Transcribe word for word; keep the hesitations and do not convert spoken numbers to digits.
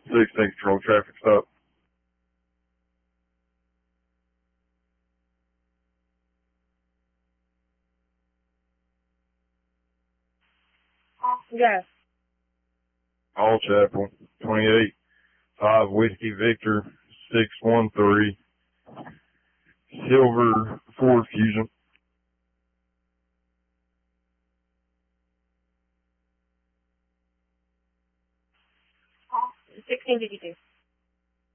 sixteen control traffic stop. Yes. All Chapel, twenty-eight, five Whiskey Victor, six one three, Silver Ford Fusion. sixteen fifty-two.